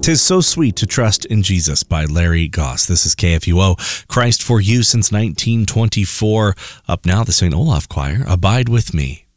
'Tis So Sweet to Trust in Jesus by Larry Goss. This is KFUO, Christ for You since 1924. Up now, the St. Olaf Choir, Abide With Me.